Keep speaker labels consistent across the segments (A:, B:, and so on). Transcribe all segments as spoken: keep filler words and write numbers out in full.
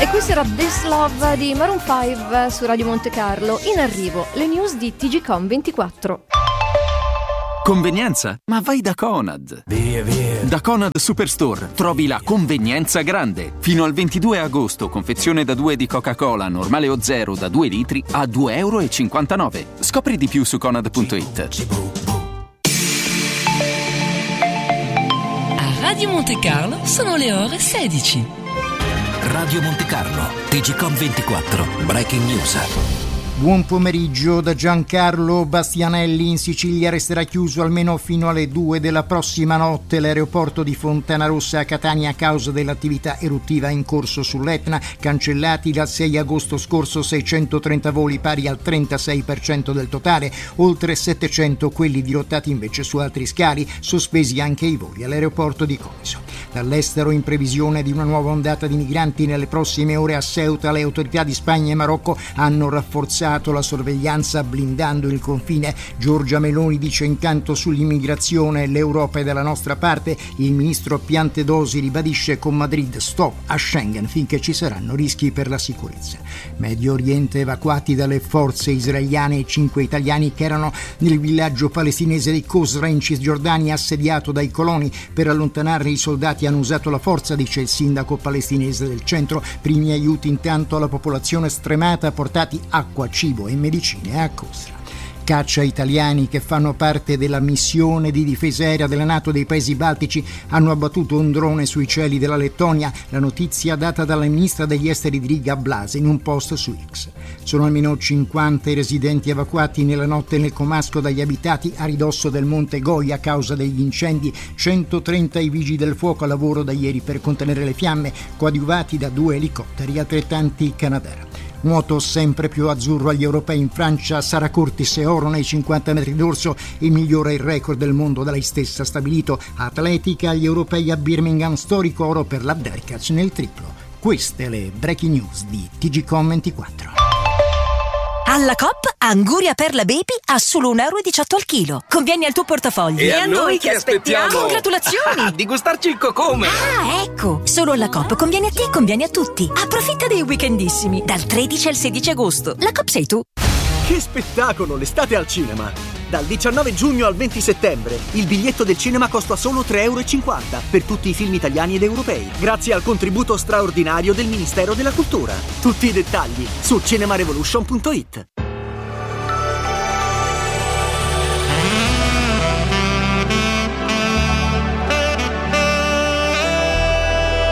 A: E questo era This Love di Maroon cinque su Radio Monte Carlo. In arrivo le news di T G Com ventiquattro.
B: Convenienza? Ma vai da Conad!
C: Via, via!
B: Da Conad Superstore trovi la convenienza grande. Fino al ventidue agosto, confezione da due di Coca-Cola, normale o zero da due litri a due e cinquantanove euro. Scopri di più su conad punto it.
D: A Radio Monte Carlo sono le ore sedici.
C: Radio Monte Carlo, T G Com ventiquattro, Breaking News.
E: Buon pomeriggio da Giancarlo Bastianelli. In Sicilia resterà chiuso almeno fino alle due della prossima notte l'aeroporto di Fontanarossa a Catania a causa dell'attività eruttiva in corso sull'Etna. Cancellati dal sei agosto scorso seicentotrenta voli pari al trentasei per cento del totale, oltre settecento quelli dirottati invece su altri scali, sospesi anche i voli all'aeroporto di Comiso. Dall'estero, in previsione di una nuova ondata di migranti nelle prossime ore a Ceuta, le autorità di Spagna e Marocco hanno rafforzato la sorveglianza blindando il confine. Giorgia Meloni dice: intanto sull'immigrazione l'Europa è dalla nostra parte. Il ministro Piantedosi ribadisce con Madrid stop a Schengen finché ci saranno rischi per la sicurezza. Medio Oriente, evacuati dalle forze israeliane i cinque italiani che erano nel villaggio palestinese di Qusra in Cisgiordania assediato dai coloni. Per allontanarli i soldati hanno usato la forza, dice il sindaco palestinese del centro. Primi aiuti intanto alla popolazione stremata, portati acqua, cibo e medicine a Qusra. Caccia italiani che fanno parte della missione di difesa aerea della NATO dei paesi baltici hanno abbattuto un drone sui cieli della Lettonia. La notizia data dalla ministra degli esteri di Riga Blase in un post su X. Sono almeno cinquanta i residenti evacuati nella notte nel comasco dagli abitati a ridosso del Monte Goia a causa degli incendi. centotrenta i vigili del fuoco a lavoro da ieri per contenere le fiamme, coadiuvati da due elicotteri, altrettanti Canadair. Nuoto sempre più azzurro agli europei. In Francia Sara Curtis e oro nei cinquanta metri d'orso e migliora il record del mondo da lei stessa stabilito. Atletica agli europei a Birmingham, storico oro per la Derkach nel triplo. Queste le breaking news di T G Com ventiquattro.
F: Alla Coop, Anguria Perla Baby a solo un euro e diciotto al chilo. Conviene al tuo portafoglio.
G: E, e a noi che aspettiamo?
F: Congratulazioni!
G: Di gustarci il cocome!
F: Ah, ecco! Solo alla Coop conviene a te, conviene a tutti. Approfitta dei weekendissimi, dal tredici al sedici agosto. La Coop sei tu.
H: Che spettacolo, l'estate al cinema! Dal diciannove giugno al venti settembre il biglietto del cinema costa solo tre e cinquanta euro per tutti i film italiani ed europei, grazie al contributo straordinario del Ministero della Cultura. Tutti i dettagli su cinemarevolution punto it.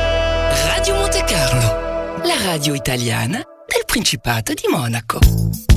D: Radio Monte Carlo, la radio italiana del Principato di Monaco.